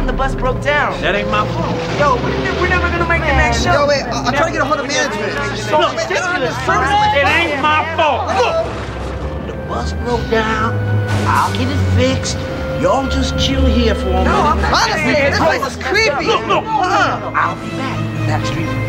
time the bus broke down. That ain't my fault. Yo, we're never gonna make the next show. Yo, wait, I'll try to get a hold of management. Look, it ain't my fault. Look, the bus broke down. I'll get it fixed. Y'all just chill here for a minute. Honestly, this place is creepy. Look. I'll be back. Backstreet